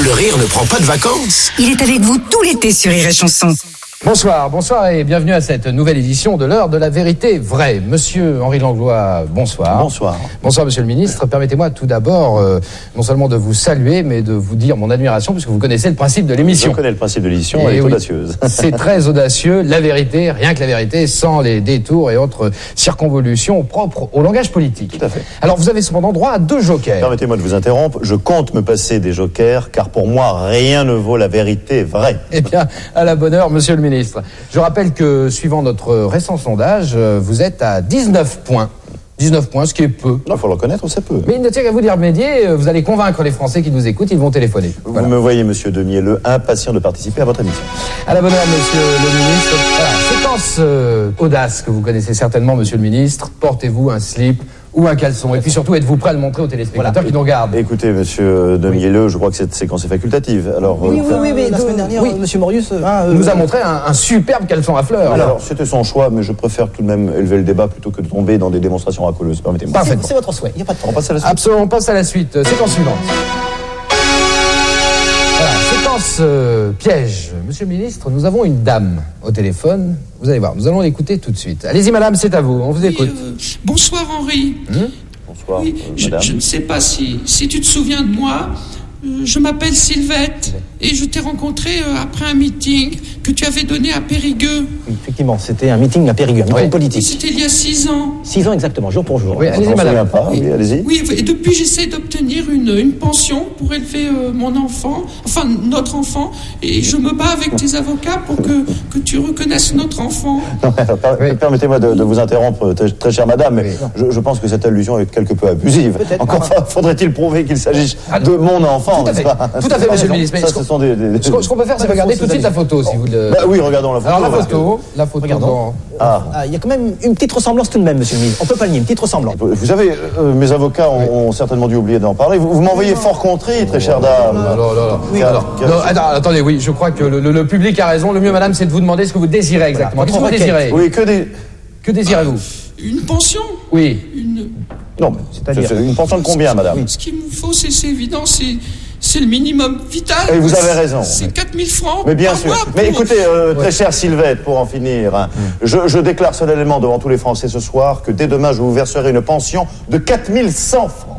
le rire ne prend pas de vacances. Il est avec vous tout l'été sur Rire et Chanson. Bonsoir et bienvenue à cette nouvelle édition de l'heure de la vérité vraie. Monsieur Henri Langlois, bonsoir. Bonsoir. Bonsoir Monsieur le Ministre. Permettez-moi tout d'abord non seulement de vous saluer, mais de vous dire mon admiration, puisque vous connaissez le principe de l'émission. Je connais le principe de l'émission, elle est audacieuse. C'est très audacieux, la vérité, rien que la vérité, sans les détours et autres circonvolutions propres au langage politique. Tout à fait. Alors vous avez cependant droit à 2 jokers. Permettez-moi de vous interrompre, je compte me passer des jokers, car pour moi, rien ne vaut la vérité vraie. Eh bien, à la bonne heure, Monsieur le Ministre. Je rappelle que, suivant notre récent sondage, vous êtes à 19 points. 19 points, ce qui est peu. Il faut le reconnaître, c'est peu. Mais il ne tient qu'à vous d'y remédier. Vous allez convaincre les Français qui nous écoutent, ils vont téléphoner. Voilà. Vous me voyez, monsieur Demielleux, impatient de participer à votre émission. À la bonne heure, Monsieur le Ministre. Voilà, séquence audace que vous connaissez certainement, Monsieur le Ministre. Portez-vous un slip ou un caleçon. Et puis surtout, êtes-vous prêt à le montrer aux téléspectateurs qui nous regardent? Écoutez, monsieur Demielleux, je crois que cette séquence est facultative. Alors, oui, mais la semaine dernière, monsieur Morius nous a montré un superbe caleçon à fleurs. Alors, c'était son choix, mais je préfère tout de même élever le débat plutôt que de tomber dans des démonstrations racoleuses. Permettez-moi. C'est votre souhait, il n'y a pas de problème. On passe à la suite. Absolument, on passe à la suite. Séquence suivante. Voilà, séquence piège. Monsieur le Ministre, nous avons une dame au téléphone. Vous allez voir, nous allons l'écouter tout de suite. Allez-y, madame, c'est à vous, on vous écoute. Bonsoir, Henri. Bonsoir, oui, madame. Je ne sais pas si tu te souviens de moi. Je m'appelle Sylvette et je t'ai rencontré après un meeting que tu avais donné à Périgueux. Oui, effectivement, c'était un meeting à Périgueux, un meeting politique. C'était il y a 6 ans. 6 ans exactement, jour pour jour. Oui, allez-y, Je m'en madame. souviens pas, oui, allez-y. Oui, et depuis j'essaie d'obtenir une pension pour élever mon enfant, enfin notre enfant, et je me bats avec tes avocats pour que tu reconnaisses notre enfant. Non, alors, permettez-moi de vous interrompre, très chère madame, mais je pense que cette allusion est quelque peu abusive. Peut-être. Encore faudrait-il prouver qu'il s'agisse de mon enfant, Tout à fait, n'est-ce pas? tout à fait, monsieur le ministre. Ça, ce sont Ce qu'on peut faire, c'est regarder tout de suite la photo, si vous le... Bah oui, regardons la photo. Alors la photo. Regardons. Ah. Il y a quand même une petite ressemblance tout de même, monsieur le ministre. On peut pas le nier, une petite ressemblance. Vous savez, mes avocats ont certainement dû oublier d'en parler. Vous m'envoyez fort contrit, très chère dame. Oui, attendez, oui, je crois que le public a raison. Le mieux, madame, c'est de vous demander ce que vous désirez exactement. Qu'est-ce que vous désirez? Oui, Que désirez-vous? Une pension? Oui. Non, mais c'est une pension de combien, madame? Ce qu'il me faut, c'est évident, c'est le minimum vital. Et vous avez raison. C'est 4000 francs. Mais bien par sûr. mois Mais écoutez, très chère Sylvette, pour en finir, hein, je déclare solennellement devant tous les Français ce soir que dès demain, je vous verserai une pension de 4100 francs.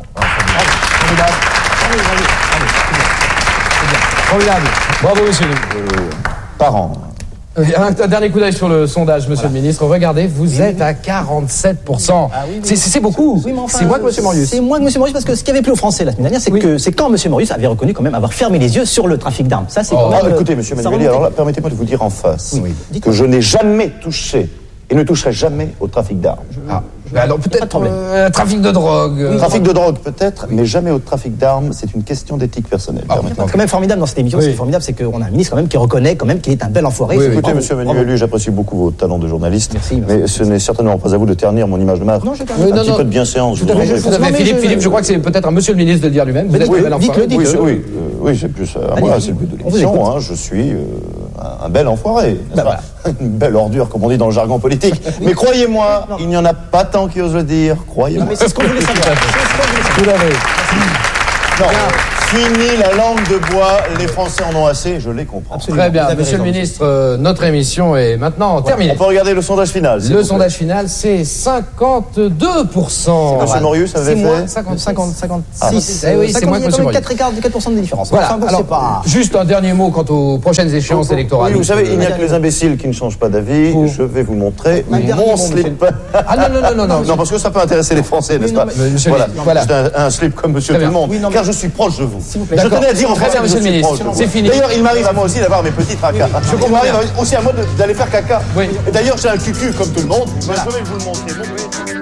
Formidable. Bravo, monsieur. Par an. Un dernier coup d'œil sur le sondage, monsieur le ministre. Regardez, vous êtes à 47%. Ah oui. C'est beaucoup. Oui, mais enfin, c'est moins que monsieur Morius. C'est moins que monsieur Morius parce que ce qui avait plu aux Français la semaine dernière, c'est quand monsieur Morius avait reconnu quand même avoir fermé les yeux sur le trafic d'armes. Ça, c'est quand même. Écoutez, monsieur Manueli, alors là, permettez-moi de vous dire en face que je n'ai jamais touché et ne toucherai jamais au trafic d'armes. Alors peut-être trafic de drogue. Trafic de drogue peut-être, mais jamais au trafic d'armes. C'est une question d'éthique personnelle. C'est quand même formidable dans cette émission. C'est formidable, c'est qu'on a un ministre quand même qui reconnaît quand même qu'il est un bel enfoiré. Écoutez, monsieur Manueli, j'apprécie beaucoup vos talents de journaliste. Merci. Mais ce n'est certainement pas à vous de ternir mon image de marque. Non, je pas. Un petit peu de bienséance. Tout à fait. Philippe, je crois que c'est peut-être à monsieur le ministre de le dire lui-même. Vous êtes un bel enfoiré. Oui, c'est plus à moi, c'est le but de l'émission. Je suis un bel enfoiré. Une belle ordure, comme on dit dans le jargon politique. Mais croyez-moi, il n'y en a pas tant qui osent le dire. Croyez-moi. Mais c'est ce qu'on voulait savoir. Tout à fait. Non, fini la langue de bois, les Français en ont assez, je les comprends. Absolument. Très bien, Vous avez monsieur le raison, ministre, notre émission est maintenant terminée. On peut regarder le sondage final. Le sondage final, c'est 52%. Monsieur Morius avait fait 56. Eh oui, c'est moins que monsieur Morius. 4% de différence. Voilà, Enfin, bon, alors, c'est pas... juste un dernier mot quant aux prochaines échéances électorales. Oui, vous savez, il n'y a que les imbéciles qui ne changent pas d'avis. Je vais vous montrer mon slip. Ah non. Non, parce que ça peut intéresser les Français, n'est-ce pas? Monsieur Voilà, voilà. c'est un slip comme monsieur tout le monde, car je suis proche de vous. vous plaît. Je tenais à dire en Très bien, France que monsieur le je suis ministre. proche de vous. C'est fini. D'ailleurs, il m'arrive à moi aussi d'avoir mes petits tracas. Il m'arrive aussi à moi d'aller faire caca. Oui. Et d'ailleurs, j'ai un cucu comme tout le monde. Voilà. Je vais vous le montrer.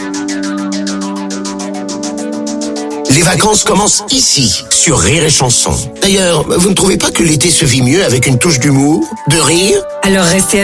Les vacances commencent ici, sur Rire et Chanson. D'ailleurs, vous ne trouvez pas que l'été se vit mieux avec une touche d'humour, de rire? Alors restez